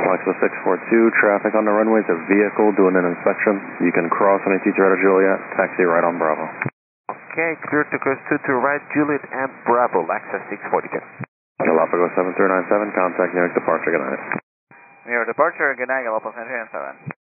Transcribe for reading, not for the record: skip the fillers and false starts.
Alexa 642, traffic on the runways, a vehicle doing an inspection. You can cross on AT Toronto Juliet, taxi right on Bravo. Okay, clear to cross 2 to right, Juliet and Bravo, Alexa 642. Galapagos 7397, contact New York departure, good night. New York departure, good night, Galapagos 7397.